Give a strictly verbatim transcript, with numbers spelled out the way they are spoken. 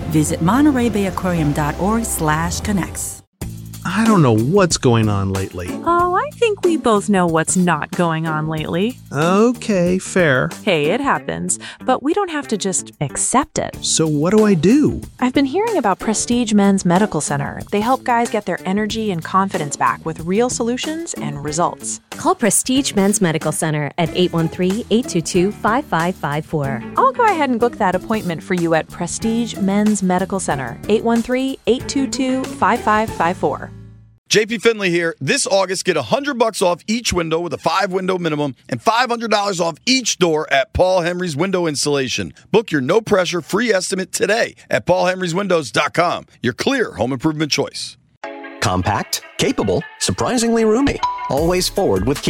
Visit monterey bay aquarium dot org slash connects. I don't know what's going on lately. Oh, I think we both know what's not going on lately. Okay, fair. Hey, it happens, but we don't have to just accept it. So what do I do? I've been hearing about Prestige Men's Medical Center. They help guys get their energy and confidence back with real solutions and results. Call Prestige Men's Medical Center at eight one three, eight two two, five five five four. I'll go ahead and book that appointment for you at Prestige Men's Medical Center, eight one three, eight two two, five five five four. J P Finley here. This August, get one hundred bucks off each window with a five-window minimum and five hundred dollars off each door at Paul Henry's Window Installation. Book your no-pressure free estimate today at paul henrys windows dot com. Your clear home improvement choice. Compact, capable, surprisingly roomy. Always forward with Kia.